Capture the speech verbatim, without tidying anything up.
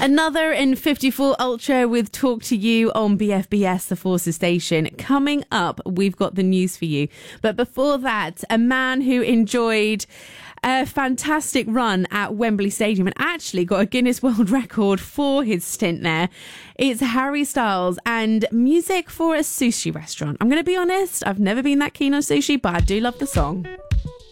Another in fifty-four Ultra with Talk to You on B F B S, the Forces Station. Coming up, we've got the news for you. But before that, a man who enjoyed a fantastic run at Wembley Stadium and actually got a Guinness World Record for his stint there. It's Harry Styles and music for a sushi restaurant. I'm going to be honest, I've never been that keen on sushi, but I do love the song.